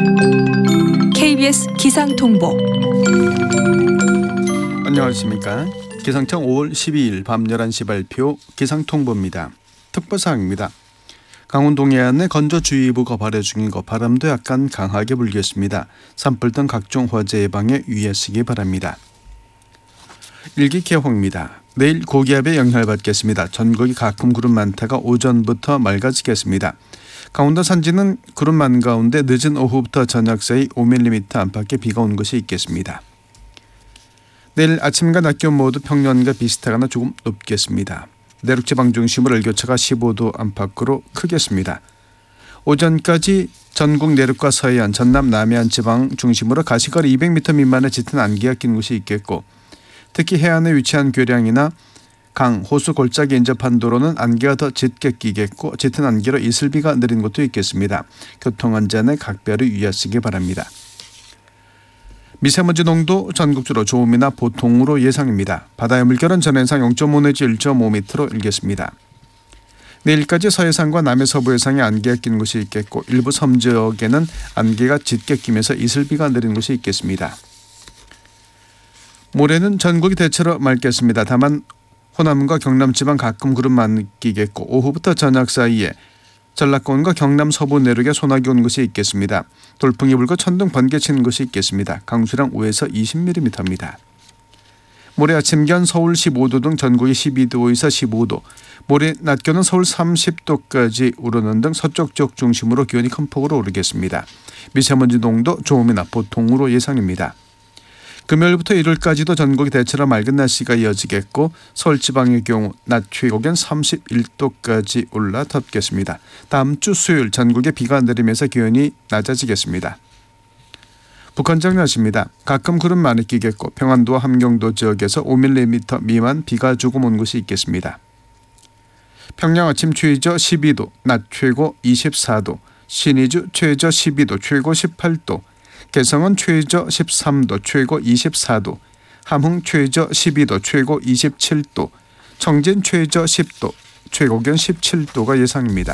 KBS 기상통보. 안녕하십니까. 기상청 5월 12일 밤 11시 발표 기상통보입니다. 특보사항입니다. 강원 동해안에 건조주의보가 발효 중인 거 바람도 약간 강하게 불겠습니다. 산불 등 각종 화재 예방에 유의하시기 바랍니다. 일기예보입니다. 내일 고기압의 영향을 받겠습니다. 전국이 가끔 구름 많다가 오전부터 맑아지겠습니다. 강원도 산지는 구름 많은 가운데 늦은 오후부터 저녁 사이 5mm 안팎의 비가 온 곳이 있겠습니다. 내일 아침과 낮 기온 모두 평년과 비슷하거나 조금 높겠습니다. 내륙지방 중심으로 일교차가 15도 안팎으로 크겠습니다. 오전까지 전국 내륙과 서해안, 전남, 남해안 지방 중심으로 가시거리 200m 미만의 짙은 안개가 낀 곳이 있겠고, 특히 해안에 위치한 교량이나 강, 호수 골짜기 인접한 도로는 안개가 더 짙게 끼겠고 짙은 안개로 이슬비가 내린 곳도 있겠습니다. 교통안전에 각별히 유의하시기 바랍니다. 미세먼지 농도 전국적으로 좋음이나 보통으로 예상입니다. 바다의 물결은 전해상 0.5 내지 1.5m로 일겠습니다. 내일까지 서해상과 남해 서부 해상에 안개가 낀 곳이 있겠고 일부 섬 지역에는 안개가 짙게 끼면서 이슬비가 내린 곳이 있겠습니다. 모레는 전국이 대체로 맑겠습니다. 다만 호남과 경남 지방 가끔 구름 많이 끼겠고 오후부터 저녁 사이에 전라권과 경남 서부 내륙에 소나기 온 곳이 있겠습니다. 돌풍이 불고 천둥 번개 치는 곳이 있겠습니다. 강수량 5에서 20mm입니다. 모레 아침 기온 서울 15도 등 전국이 12도에서 15도, 모레 낮 기온은 서울 30도까지 오르는 등 서쪽 지역 중심으로 기온이 큰 폭으로 오르겠습니다. 미세먼지 농도 좋음이나 보통으로 예상입니다. 금요일부터 일요일까지도 전국이 대체로 맑은 날씨가 이어지겠고 서울 지방의 경우 낮 최고기온 31도까지 올라 덥겠습니다. 다음 주 수요일 전국에 비가 내리면서 기온이 낮아지겠습니다. 북한 정리하십니다. 가끔 구름 많이 끼겠고 평안도와 함경도 지역에서 5mm 미만 비가 조금 온 곳이 있겠습니다. 평양 아침 최저 12도, 낮 최고 24도, 신의주 최저 12도, 최고 18도, 개성은 최저 13도, 최고 24도, 함흥 최저 12도, 최고 27도, 청진 최저 10도, 최고기온 17도가 예상입니다.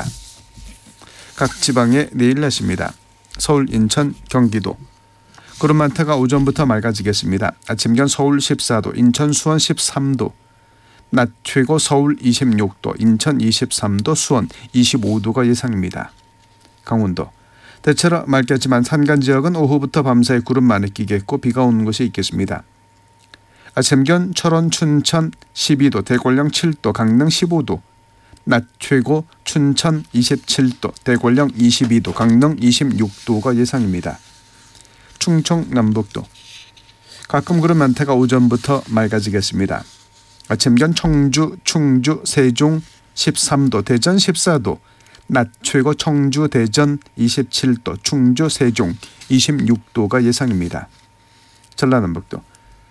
각 지방의 내일 날씨입니다. 서울, 인천, 경기도 구름 많다가 오전부터 맑아지겠습니다. 아침 기온 서울 14도, 인천, 수원 13도, 낮 최고 서울 26도, 인천 23도, 수원 25도가 예상입니다. 강원도 대체로 맑겠지만 산간 지역은 오후부터 밤사이 구름 많이 끼겠고 비가 오는 곳이 있겠습니다. 아침 기온 철원, 춘천 12도, 대권령 7도, 강릉 15도, 낮 최고 춘천 27도, 대권령 22도, 강릉 26도가 예상입니다. 충청 남북도 가끔 구름 많다가 오전부터 맑아지겠습니다. 아침 기온 청주, 충주, 세종 13도, 대전 14도, 낮 최고 청주, 대전 27도, 충주, 세종 26도가 예상입니다. 전라남북도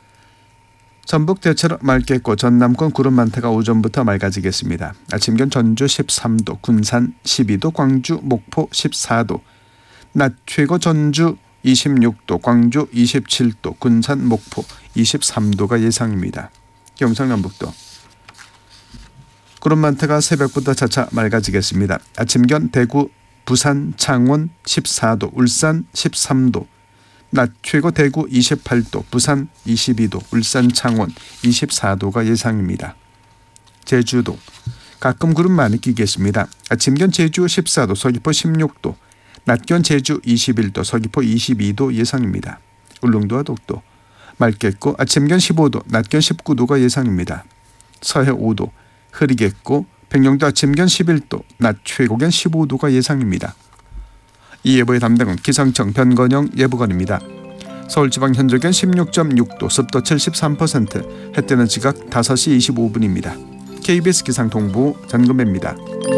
전북 대체로 맑겠고 전남권 구름 많다가 오전부터 맑아지겠습니다. 아침 기온 전주 13도, 군산 12도, 광주, 목포 14도, 낮 최고 전주 26도, 광주 27도, 군산, 목포 23도가 예상입니다. 경상남북도 구름 많다가 새벽부터 차차 맑아지겠습니다. 아침 기온 대구, 부산, 창원 14도, 울산 13도, 낮 최고 대구 28도, 부산 22도, 울산, 창원 24도가 예상입니다. 제주도 가끔 구름 많이 끼겠습니다. 아침 기온 제주 14도, 서귀포 16도, 낮 기온 제주 21도, 서귀포 22도 예상입니다. 울릉도와 독도 맑겠고 아침 기온 15도, 낮 기온 19도가 예상입니다. 서해 5도 흐리겠고 평영도 아침 기온 11도, 낮 최고기온 15도가 예상입니다. 이 예보의 담당은 기상청 변건영 예보관입니다. 서울지방 현재 기온 16.6도, 습도 73%, 해 뜨는 지각 5시 25분입니다. KBS 기상통보 전금배입니다.